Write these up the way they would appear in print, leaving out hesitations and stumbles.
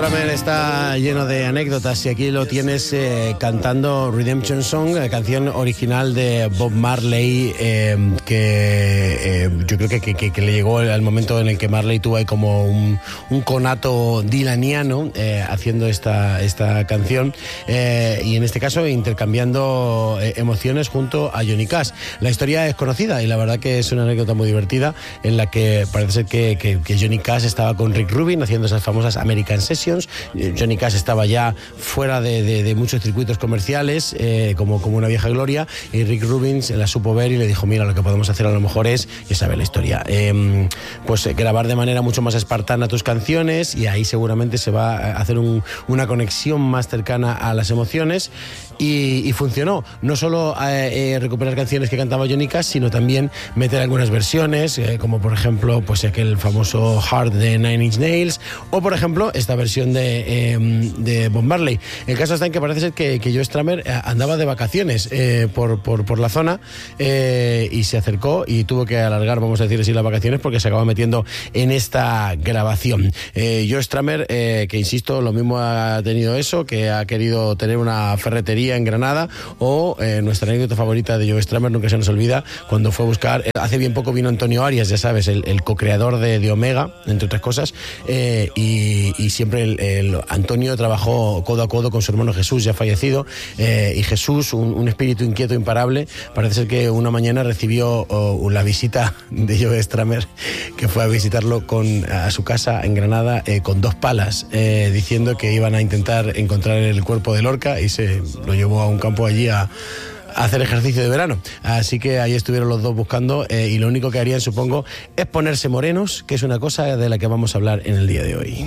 Stramer está lleno de anécdotas y aquí lo tienes cantando Redemption Song, canción original de Bob Marley, que yo creo que le llegó al momento en el que Marley tuvo ahí como un conato dilaniano haciendo esta canción y en este caso intercambiando emociones junto a Johnny Cash. La historia es conocida y la verdad que es una anécdota muy divertida en la que parece ser que Johnny Cash estaba con Rick Rubin haciendo esas famosas American Sessions. Johnny Cash estaba ya fuera de muchos circuitos comerciales, como una vieja gloria, y Rick Rubin se la supo ver y le dijo, mira, lo que podemos hacer a lo mejor es, ya sabes la historia, pues grabar de manera mucho más espartana tus canciones y ahí seguramente se va a hacer una conexión más cercana a las emociones y funcionó. No solo recuperar canciones que cantaba Johnny Cash, sino también meter algunas versiones, como por ejemplo pues aquel famoso Heart de Nine Inch Nails, o por ejemplo esta versión de Bob Marley. El caso está en que parece ser que Joe Stramer andaba de vacaciones por la zona y se acercó y tuvo que alargar, vamos a decir así, las vacaciones porque se acaba metiendo en esta grabación. Joe Stramer, que insisto, lo mismo ha tenido eso, que ha querido tener una ferretería en Granada, o nuestra anécdota favorita de Joe Stramer, nunca se nos olvida, cuando fue a buscar, hace bien poco vino Antonio Arias, ya sabes, el co-creador de Omega, entre otras cosas, y siempre el Antonio trabajó codo a codo con su hermano Jesús, ya fallecido, y Jesús, un espíritu inquieto, imparable, parece ser que una mañana recibió la visita de Joe Stramer, que fue a visitarlo a su casa en Granada con 2 palas, diciendo que iban a intentar encontrar el cuerpo de Lorca, y se lo llevó a un campo allí a hacer ejercicio de verano. Así que ahí estuvieron los dos buscando y lo único que harían, supongo, es ponerse morenos, que es una cosa de la que vamos a hablar en el día de hoy.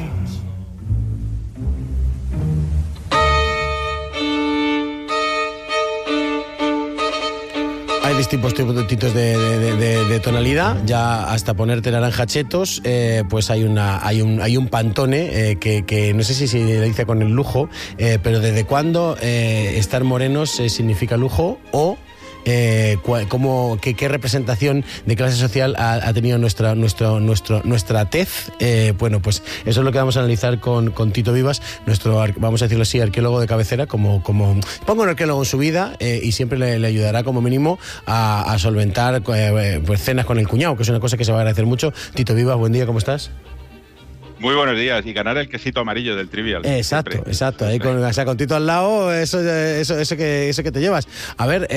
Hay distintos de tonalidad, ya hasta ponerte naranja chetos, pues hay un Pantone que no sé si se dice con el lujo, pero ¿desde cuándo estar morenos significa lujo? O ¿qué representación de clase social ha tenido nuestra tez? Bueno, pues eso es lo que vamos a analizar con Tito Vivas, nuestro, vamos a decirlo así, arqueólogo de cabecera, como pongo un arqueólogo en su vida, y siempre le ayudará como mínimo a solventar pues cenas con el cuñado, que es una cosa que se va a agradecer mucho. Tito Vivas, buen día, ¿cómo estás? Muy buenos días, y ganar el quesito amarillo del Trivial. Exacto. Ahí con Tito al lado, eso que te llevas. A ver,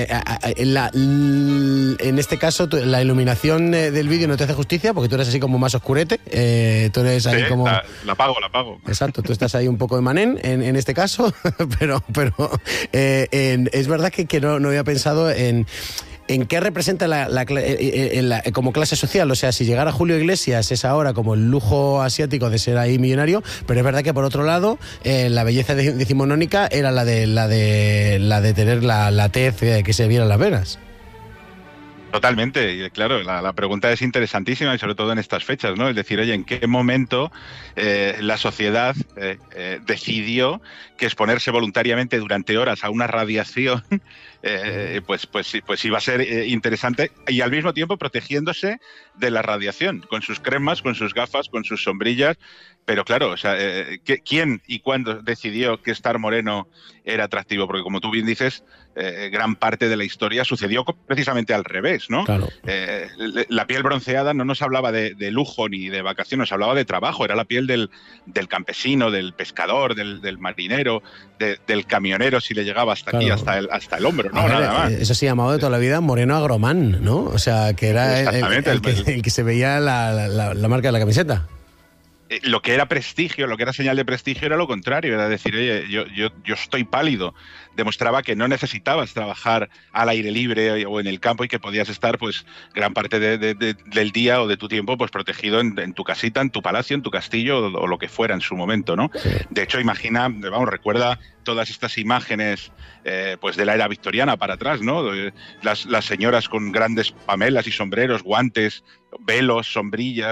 en este caso, la iluminación del vídeo no te hace justicia, porque tú eres así como más oscurete. Tú eres ahí como... La pago. Exacto, tú estás ahí un poco de manén en este caso, pero es verdad que no había pensado ¿en qué representa como clase social? O sea, si llegara Julio Iglesias es ahora como el lujo asiático de ser ahí millonario, pero es verdad que por otro lado la belleza decimonónica era la de tener la tez que se viera en las venas. Totalmente, y claro, la pregunta es interesantísima y sobre todo en estas fechas, ¿no? Es decir, oye, ¿en qué momento la sociedad decidió que exponerse voluntariamente durante horas a una radiación pues iba a ser interesante, y al mismo tiempo protegiéndose de la radiación, con sus cremas, con sus gafas, con sus sombrillas? Pero claro, o sea, ¿quién y cuándo decidió que estar moreno era atractivo? Porque como tú bien dices, gran parte de la historia sucedió precisamente al revés, ¿no? Claro. La piel bronceada no nos hablaba de lujo ni de vacaciones, nos hablaba de trabajo, era la piel del campesino, del pescador, del marinero, del camionero, si le llegaba hasta aquí, hasta el hombro, ¿no? Nada más. Eso se llamaba de toda la vida moreno agromán, ¿no? O sea, que era el que se veía la marca de la camiseta. Lo que era prestigio, lo que era señal de prestigio era lo contrario, era decir, oye, yo estoy pálido. Demostraba que no necesitabas trabajar al aire libre o en el campo y que podías estar pues gran parte del día o de tu tiempo pues protegido en tu casita, en tu palacio, en tu castillo o lo que fuera en su momento, ¿no? Sí. De hecho, recuerda todas estas imágenes pues de la era victoriana para atrás, ¿no? Las señoras con grandes pamelas y sombreros, guantes, velos, sombrillas,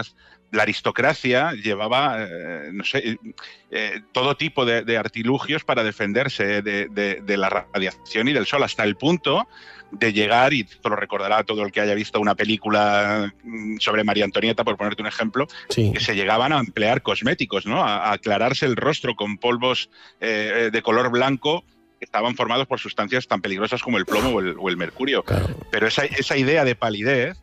la aristocracia llevaba, no sé, todo tipo de artilugios para defenderse de la radiación y del sol, hasta el punto de llegar, y esto lo recordará todo el que haya visto una película sobre María Antonieta, por ponerte un ejemplo, sí, que se llegaban a emplear cosméticos, ¿no? A aclararse el rostro con polvos de color blanco que estaban formados por sustancias tan peligrosas como el plomo o el mercurio. claro. Pero esa idea de palidez,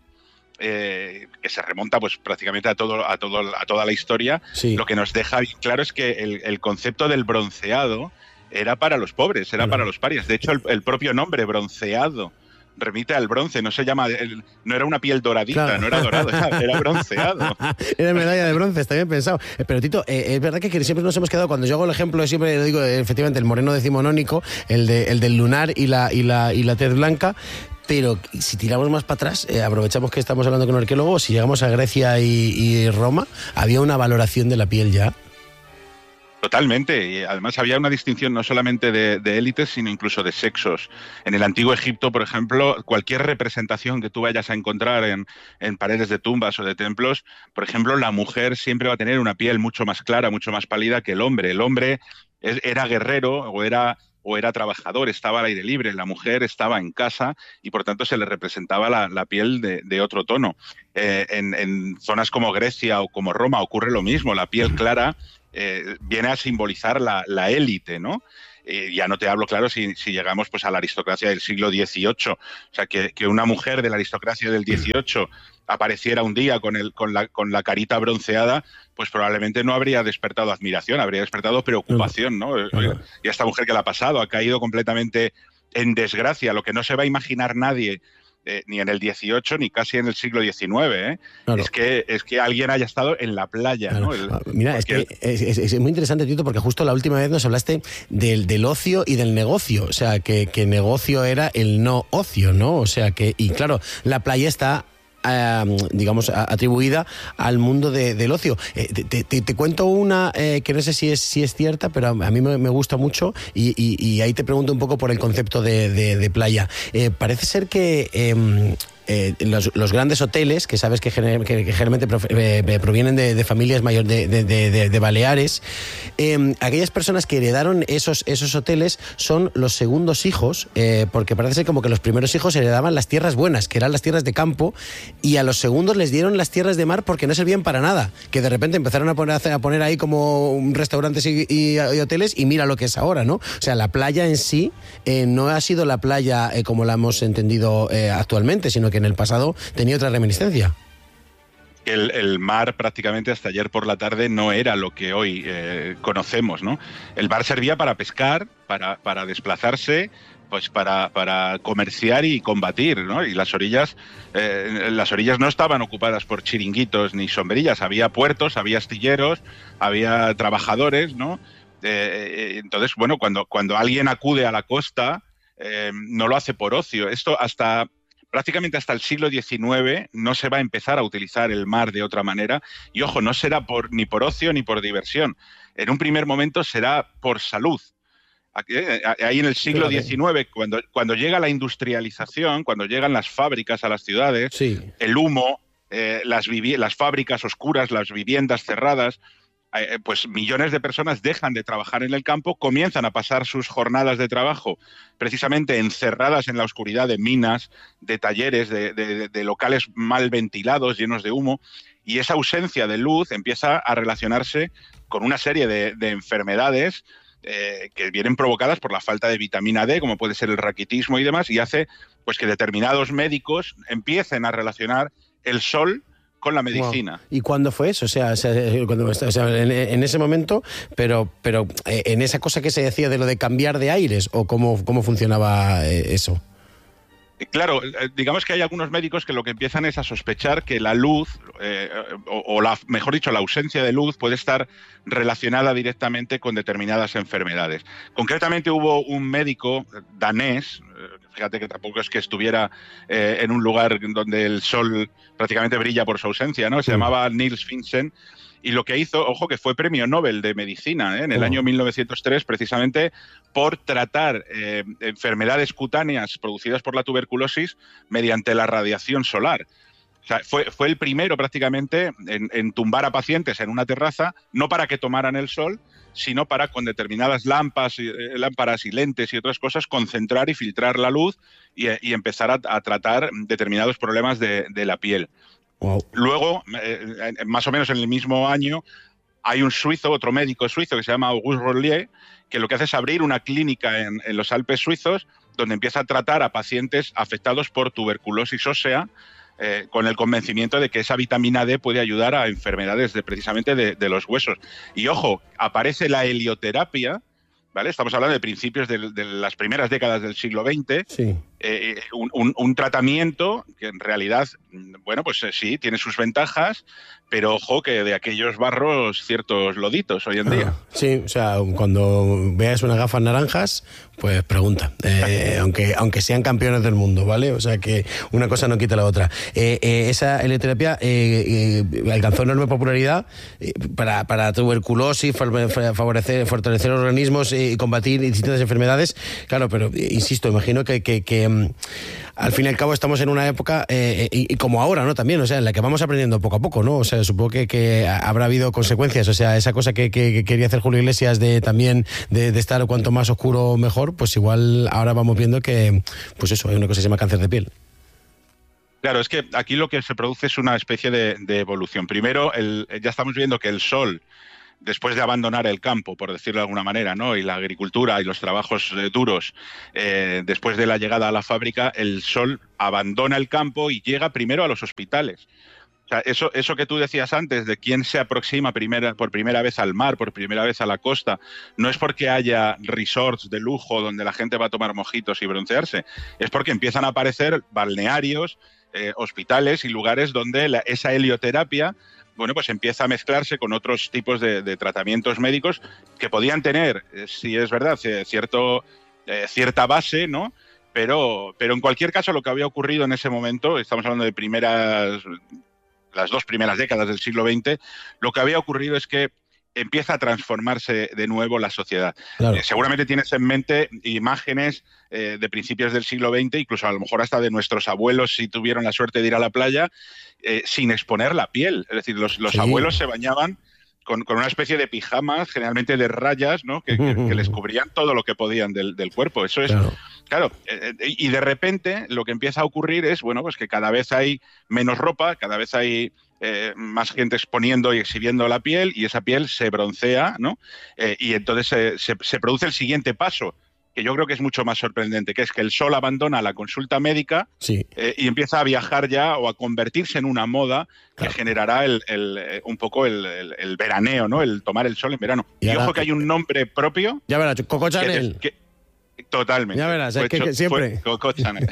que se remonta pues prácticamente a toda la historia, Sí. lo que nos deja bien claro es que el concepto del bronceado era para los pobres, era para los parias. De hecho, el propio nombre, bronceado, remite al bronce, no se llama, no era una piel doradita, Claro. no era dorado, era bronceado. Era medalla de bronce, está bien pensado. Pero Tito, es verdad que siempre nos hemos quedado, cuando yo hago el ejemplo, siempre lo digo, efectivamente, el moreno decimonónico, el del lunar y la tez blanca. Pero si tiramos más para atrás, aprovechamos que estamos hablando con un arqueólogo, si llegamos a Grecia y Roma, había una valoración de la piel ya. Totalmente, y además había una distinción no solamente de élites, sino incluso de sexos. En el antiguo Egipto, por ejemplo, cualquier representación que tú vayas a encontrar en paredes de tumbas o de templos, por ejemplo, la mujer siempre va a tener una piel mucho más clara, mucho más pálida que el hombre. El hombre era guerrero o era trabajador, estaba al aire libre, la mujer estaba en casa y por tanto se le representaba la piel de otro tono. En zonas como Grecia o como Roma ocurre lo mismo, la piel clara viene a simbolizar la élite, ¿no? Ya no te hablo, claro, si llegamos pues a la aristocracia del siglo XVIII. O sea, que una mujer de la aristocracia del XVIII apareciera un día con la carita bronceada, pues probablemente no habría despertado admiración, habría despertado preocupación, ¿no? Y esta mujer que la ha pasado, ha caído completamente en desgracia, lo que no se va a imaginar nadie, ni en el XVIII ni casi en el siglo XIX, ¿eh? Claro. Es que alguien haya estado en la playa, Claro. ¿no? Mira, es que es muy interesante, Tito, porque justo la última vez nos hablaste del ocio y del negocio. O sea, que negocio era el no ocio, ¿no? O sea, y claro, la playa está digamos, atribuida al mundo del ocio. Te cuento una que no sé si es cierta, pero a mí me gusta mucho y ahí te pregunto un poco por el concepto de playa. Parece ser que los grandes hoteles, que sabes que generalmente provienen de familias mayores de Baleares, aquellas personas que heredaron esos hoteles son los segundos hijos, porque parece ser como que los primeros hijos heredaban las tierras buenas, que eran las tierras de campo, y a los segundos les dieron las tierras de mar porque no servían para nada, que de repente empezaron a poner ahí como restaurantes y hoteles, y mira lo que es ahora, ¿no? O sea, la playa en sí no ha sido la playa como la hemos entendido actualmente, sino que en el pasado tenía otra reminiscencia. El mar prácticamente hasta ayer por la tarde no era lo que hoy conocemos, ¿no? El mar servía para pescar, para desplazarse, pues para comerciar y combatir, ¿no? Y las orillas no estaban ocupadas por chiringuitos ni sombrillas, había puertos, había astilleros, había trabajadores, ¿no? Entonces, bueno, cuando alguien acude a la costa, no lo hace por ocio. Esto prácticamente hasta el siglo XIX no se va a empezar a utilizar el mar de otra manera, y ojo, no será ni por ocio ni por diversión. En un primer momento será por salud. Ahí en el siglo XIX, cuando llega la industrialización, cuando llegan las fábricas a las ciudades, sí, el humo, las fábricas oscuras, las viviendas cerradas, pues millones de personas dejan de trabajar en el campo, comienzan a pasar sus jornadas de trabajo precisamente encerradas en la oscuridad de minas, de talleres, de locales mal ventilados, llenos de humo, y esa ausencia de luz empieza a relacionarse con una serie de enfermedades que vienen provocadas por la falta de vitamina D, como puede ser el raquitismo y demás, y hace pues que determinados médicos empiecen a relacionar el sol con la medicina. Wow. ¿Y cuándo fue eso? O sea, en ese momento, pero en esa cosa que se decía de lo de cambiar de aires, ¿o cómo funcionaba eso? Claro, digamos que hay algunos médicos que lo que empiezan es a sospechar que la luz, mejor dicho, la ausencia de luz puede estar relacionada directamente con determinadas enfermedades. Concretamente hubo un médico danés, fíjate que tampoco es que estuviera en un lugar donde el sol prácticamente brilla por su ausencia, ¿no? Se llamaba Niels Finsen. Y lo que hizo, ojo, que fue premio Nobel de Medicina en el año 1903, precisamente por tratar enfermedades cutáneas producidas por la tuberculosis mediante la radiación solar. O sea, fue el primero prácticamente en tumbar a pacientes en una terraza, no para que tomaran el sol, sino para, con determinadas lámparas y lentes y otras cosas, concentrar y filtrar la luz y empezar a tratar determinados problemas de la piel. Wow. Luego, más o menos en el mismo año, hay un suizo, otro médico suizo que se llama Auguste Rollier, que lo que hace es abrir una clínica en los Alpes suizos donde empieza a tratar a pacientes afectados por tuberculosis ósea, con el convencimiento de que esa vitamina D puede ayudar a enfermedades precisamente de los huesos. Y ojo, aparece la helioterapia, ¿vale? Estamos hablando de principios de las primeras décadas del siglo XX. Sí. Un tratamiento que en realidad, bueno, pues sí, tiene sus ventajas, pero ojo que de aquellos barros ciertos loditos hoy en día. Sí, o sea, cuando veas unas gafas naranjas, pues pregunta, aunque sean campeones del mundo, ¿vale? O sea que una cosa no quita la otra. Esa helioterapia alcanzó enorme popularidad para tuberculosis, fortalecer organismos y combatir distintas enfermedades. Claro, pero insisto, imagino que al fin y al cabo estamos en una época, y como ahora, ¿no? También, o sea, en la que vamos aprendiendo poco a poco, ¿no? O sea, supongo que habrá habido consecuencias. O sea, esa cosa que quería hacer Julio Iglesias de estar cuanto más oscuro mejor, pues igual ahora vamos viendo que, pues eso, hay una cosa que se llama cáncer de piel. Claro, es que aquí lo que se produce es una especie de evolución. Primero, ya estamos viendo que el sol, después de abandonar el campo, por decirlo de alguna manera, ¿no? Y la agricultura y los trabajos duros, después de la llegada a la fábrica, el sol abandona el campo y llega primero a los hospitales. O sea, eso que tú decías antes de quién se aproxima por primera vez al mar, por primera vez a la costa, no es porque haya resorts de lujo donde la gente va a tomar mojitos y broncearse, es porque empiezan a aparecer balnearios, hospitales y lugares donde esa helioterapia, bueno, pues empieza a mezclarse con otros tipos de tratamientos médicos que podían tener, si es verdad, cierta base, ¿no? Pero en cualquier caso lo que había ocurrido en ese momento, estamos hablando de las 2 primeras décadas del siglo XX, lo que había ocurrido es que empieza a transformarse de nuevo la sociedad. Claro. Seguramente tienes en mente imágenes de principios del siglo XX, incluso a lo mejor hasta de nuestros abuelos si tuvieron la suerte de ir a la playa, sin exponer la piel. Es decir, los Sí. abuelos se bañaban con una especie de pijamas, generalmente de rayas, ¿no? que les cubrían todo lo que podían del cuerpo. Eso es... Claro, y de repente lo que empieza a ocurrir es, bueno, pues que cada vez hay menos ropa, cada vez hay más gente exponiendo y exhibiendo la piel, y esa piel se broncea, ¿no? Y entonces se produce el siguiente paso, que yo creo que es mucho más sorprendente, que es que el sol abandona la consulta médica, Sí. Y empieza a viajar ya o a convertirse en una moda que generará un poco el veraneo, ¿no? El tomar el sol en verano. Y ahora, ojo que hay un nombre propio. Ya verás, Coco Chanel. Totalmente. Ya verás, es que siempre. Coco Chanel.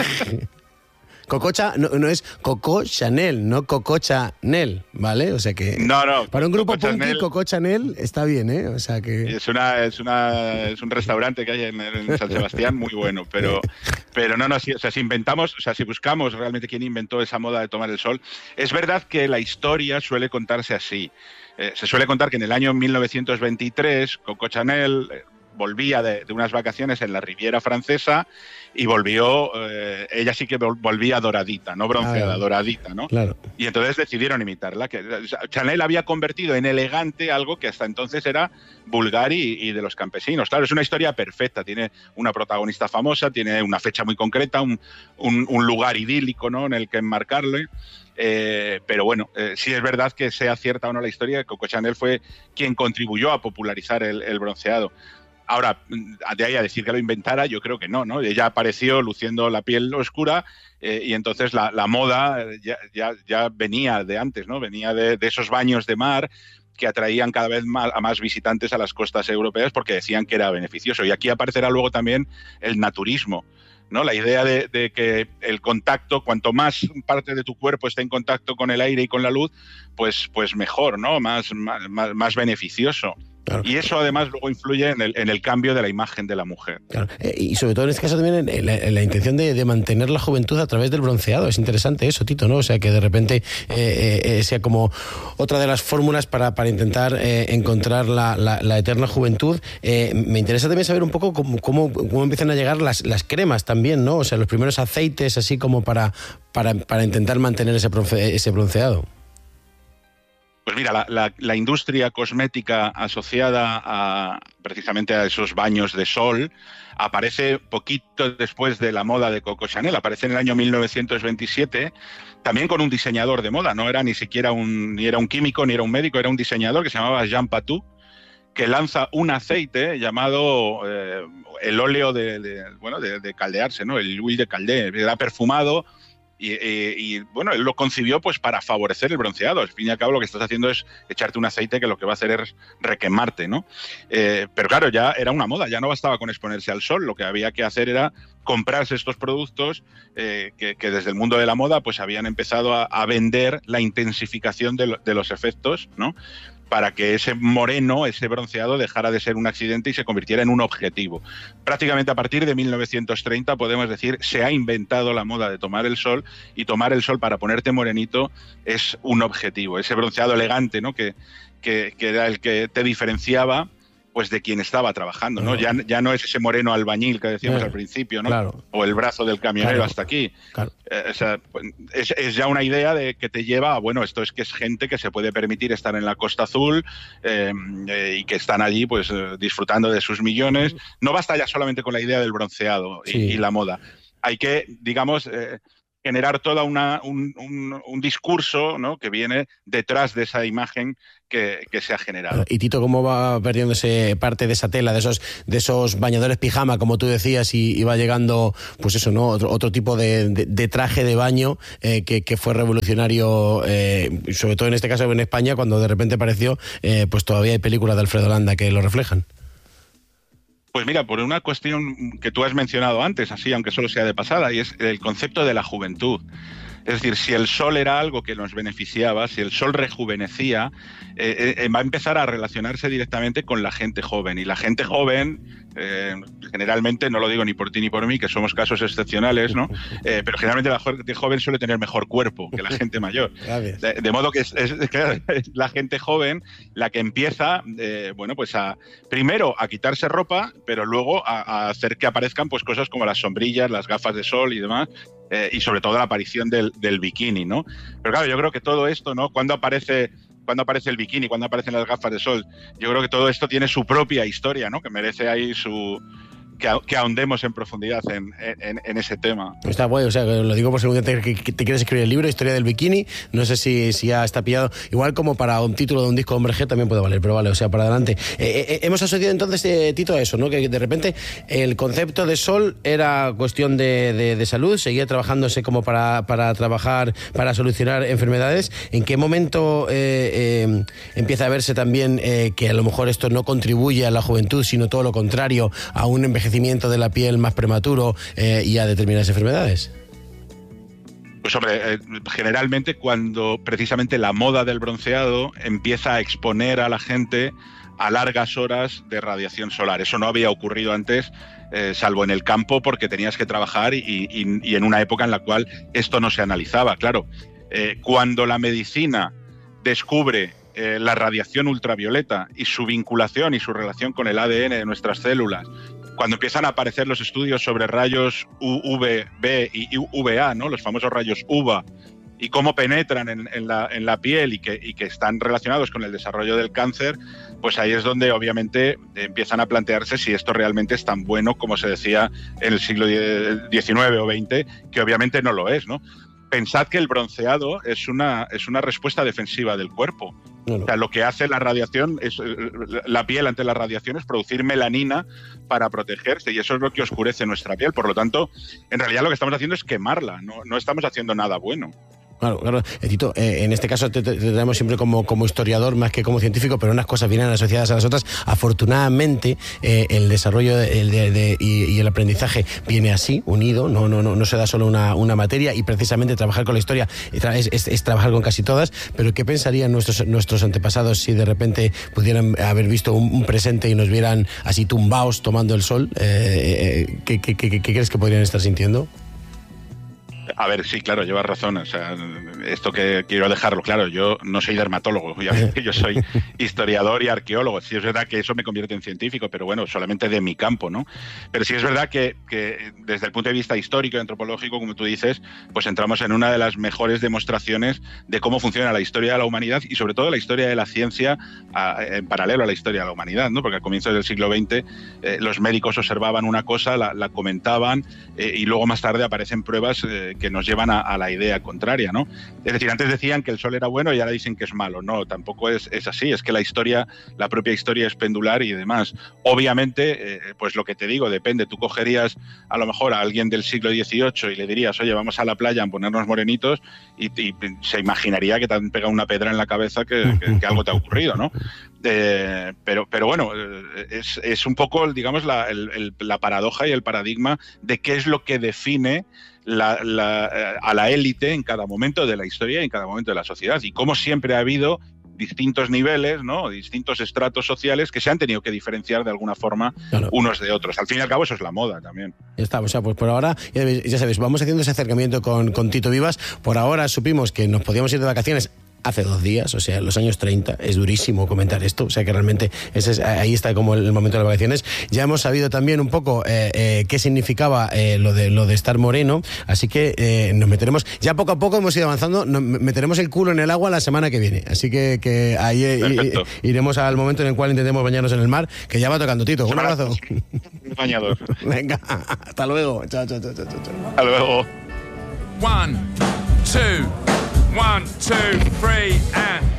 Cococha no es Coco Chanel, no Coco Chanel, ¿vale? O sea que No. para un grupo Coco punky, Chanel Coco Chanel está bien, ¿eh? O sea que es un restaurante que hay en San Sebastián muy bueno, pero no, si buscamos realmente quién inventó esa moda de tomar el sol, es verdad que la historia suele contarse así. Se suele contar que en el año 1923 Coco Chanel volvía de unas vacaciones en la Riviera Francesa y volvió, ella sí que volvía doradita, no bronceada, doradita, ¿no? Claro. Y entonces decidieron imitarla. Chanel había convertido en elegante algo que hasta entonces era vulgar y de los campesinos. Claro, es una historia perfecta, tiene una protagonista famosa, tiene una fecha muy concreta, un lugar idílico, ¿no? En el que enmarcarlo. Pero bueno, sí es verdad que sea cierta o no la historia, Coco Chanel fue quien contribuyó a popularizar el bronceado. Ahora, de ahí a decir que lo inventara, yo creo que no. Ella apareció luciendo la piel oscura, y entonces la moda ya venía de antes, ¿no? Venía de esos baños de mar que atraían cada vez a más visitantes a las costas europeas porque decían que era beneficioso. Y aquí aparecerá luego también el naturismo, ¿no? La idea de que el contacto, cuanto más parte de tu cuerpo esté en contacto con el aire y con la luz, pues mejor, ¿no? Más beneficioso. Claro. Y eso además luego influye en el cambio de la imagen de la mujer. Claro. Y sobre todo en este caso también en la intención de mantener la juventud a través del bronceado. Es interesante eso, Tito, ¿no? O sea, que de repente sea como otra de las fórmulas para intentar encontrar la eterna juventud. Me interesa también saber un poco cómo empiezan a llegar las cremas también, ¿no? O sea, los primeros aceites así como para intentar mantener ese bronceado. Pues mira, la industria cosmética asociada precisamente a esos baños de sol aparece poquito después de la moda de Coco Chanel, aparece en el año 1927, también con un diseñador de moda, no era ni siquiera ni era un químico ni era un médico, era un diseñador que se llamaba Jean Patou, que lanza un aceite llamado el óleo de caldearse, ¿no? El huile de caldé, era perfumado. Y bueno, él lo concibió pues para favorecer el bronceado. Al fin y al cabo lo que estás haciendo es echarte un aceite que lo que va a hacer es requemarte, ¿no? Pero claro, ya era una moda, ya no bastaba con exponerse al sol, lo que había que hacer era comprarse estos productos que desde el mundo de la moda pues habían empezado a vender la intensificación de los efectos, ¿no? Para que ese moreno, ese bronceado, dejara de ser un accidente y se convirtiera en un objetivo. Prácticamente a partir de 1930, podemos decir, se ha inventado la moda de tomar el sol, y tomar el sol para ponerte morenito es un objetivo. Ese bronceado elegante, ¿no? que era el que te diferenciaba pues de quien estaba trabajando, ¿no? Ya no es ese moreno albañil que decíamos al principio, ¿no? Claro. O el brazo del camionero hasta aquí. Claro. O sea, es ya una idea de que te lleva a, bueno, esto es que es gente que se puede permitir estar en la Costa Azul y que están allí pues disfrutando de sus millones. No basta ya solamente con la idea del bronceado y la moda. Hay que, digamos, generar todo un discurso, ¿no? Que viene detrás de esa imagen que se ha generado. Y Tito, ¿cómo va perdiéndose parte de esa tela, de esos bañadores pijama, como tú decías, y va llegando, pues eso, ¿no? Otro tipo de traje de baño que fue revolucionario, sobre todo en este caso en España, cuando de repente apareció, pues todavía hay películas de Alfredo Landa que lo reflejan. Pues mira, por una cuestión que tú has mencionado antes, así, aunque solo sea de pasada, y es el concepto de la juventud. Es decir, si el sol era algo que nos beneficiaba, si el sol rejuvenecía, va a empezar a relacionarse directamente con la gente joven. Y la gente joven, generalmente, no lo digo ni por ti ni por mí, que somos casos excepcionales, ¿no? Pero generalmente la gente joven suele tener mejor cuerpo que la gente mayor. De modo que es la gente joven la que empieza, bueno, pues primero a quitarse ropa, pero luego a hacer que aparezcan pues cosas como las sombrillas, las gafas de sol y demás. Y sobre todo la aparición del bikini, ¿no? Pero claro, yo creo que todo esto, ¿no? Cuando aparece el bikini, cuando aparecen las gafas de sol, yo creo que todo esto tiene su propia historia, ¿no? Que merece ahí que ahondemos en profundidad en ese tema. Está guay, o sea, lo digo por segunda vez que te quieres escribir el libro, Historia del Bikini, no sé si ya está pillado, igual como para un título de un disco de Hombre G también puede valer, pero vale, o sea, para adelante. Hemos asociado entonces, Tito, a eso, ¿no? Que de repente el concepto de sol era cuestión de salud, seguía trabajándose como para trabajar, para solucionar enfermedades. ¿En qué momento empieza a verse también que a lo mejor esto no contribuye a la juventud, sino todo lo contrario, a un envejecimiento de la piel más prematuro y a determinadas enfermedades? Pues hombre, generalmente cuando precisamente la moda del bronceado empieza a exponer a la gente a largas horas de radiación solar. Eso no había ocurrido antes, salvo en el campo, porque tenías que trabajar y en una época en la cual esto no se analizaba. Claro, cuando la medicina descubre la radiación ultravioleta y su vinculación y su relación con el ADN de nuestras células, cuando empiezan a aparecer los estudios sobre rayos UVB y UVA, ¿no? Los famosos rayos UVA, y cómo penetran en la piel y que están relacionados con el desarrollo del cáncer, pues ahí es donde obviamente empiezan a plantearse si esto realmente es tan bueno como se decía en el siglo XIX o XX, que obviamente no lo es, ¿no? Pensad que el bronceado es una respuesta defensiva del cuerpo. O sea, lo que hace la radiación, la piel ante la radiación, es producir melanina para protegerse, y eso es lo que oscurece nuestra piel. Por lo tanto, en realidad lo que estamos haciendo es quemarla, no estamos haciendo nada bueno. Claro. Tito, en este caso te tenemos siempre como historiador más que como científico, pero unas cosas vienen asociadas a las otras. Afortunadamente, el desarrollo y el aprendizaje viene así, unido, no se da solo una materia, y precisamente trabajar con la historia es trabajar con casi todas. Pero ¿qué pensarían nuestros antepasados si de repente pudieran haber visto un presente y nos vieran así tumbaos tomando el sol? ¿Qué crees que podrían estar sintiendo? A ver, sí, claro, llevas razón. O sea, esto que quiero dejarlo claro, yo no soy dermatólogo, obviamente, yo soy historiador y arqueólogo. Sí es verdad que eso me convierte en científico, pero bueno, solamente de mi campo, ¿no? Pero sí es verdad que desde el punto de vista histórico y antropológico, como tú dices, pues entramos en una de las mejores demostraciones de cómo funciona la historia de la humanidad y sobre todo la historia de la ciencia en paralelo a la historia de la humanidad, ¿no? Porque al comienzo del siglo XX los médicos observaban una cosa, la comentaban y luego más tarde aparecen pruebas que nos llevan a la idea contraria, ¿no? Es decir, antes decían que el sol era bueno y ahora dicen que es malo. No, tampoco es así. Es que la propia historia es pendular y demás. Obviamente, pues lo que te digo, depende. Tú cogerías a lo mejor a alguien del siglo XVIII y le dirías, oye, vamos a la playa a ponernos morenitos, y se imaginaría que te han pegado una pedra en la cabeza que algo te ha ocurrido, ¿no? Pero bueno, es un poco, digamos, la paradoja y el paradigma de qué es lo que define a la élite en cada momento de la historia y en cada momento de la sociedad, y cómo siempre ha habido distintos niveles, ¿no? Distintos estratos sociales que se han tenido que diferenciar de alguna forma, claro, unos de otros. Al fin y al cabo eso es la moda también. Ya está, o sea, pues por ahora, ya sabes, vamos haciendo ese acercamiento con Tito Vivas. Por ahora supimos que nos podíamos ir de vacaciones hace 2 días, o sea, en los años 30. Es durísimo comentar esto, o sea que realmente ahí está como el momento de las vacaciones. Ya hemos sabido también un poco qué significaba lo de estar moreno, así que nos meteremos, ya poco a poco hemos ido avanzando, nos meteremos el culo en el agua la semana que viene, así que ahí iremos al momento en el cual intentemos bañarnos en el mar, que ya va tocando. Tito, un abrazo. Bañador. Venga, hasta luego. Chao. Hasta luego. 1, 2, 1, 2, 3 and